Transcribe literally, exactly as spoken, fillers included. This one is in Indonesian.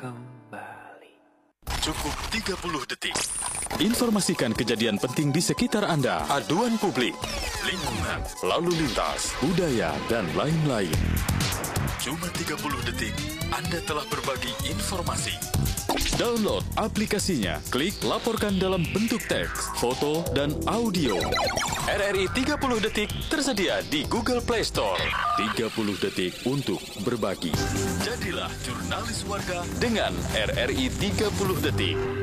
kembali. Cukup tiga puluh detik. Informasikan kejadian penting di sekitar Anda. Aduan publik, lingkungan, Lalu lintas, budaya, dan lain-lain. cuma tiga puluh detik, Anda telah berbagi informasi. Download aplikasinya. Klik laporkan dalam bentuk teks, foto, dan audio. R R I tiga puluh detik tersedia di Google Play Store. tiga puluh detik untuk berbagi. Jadilah jurnalis warga dengan R R I tiga puluh detik.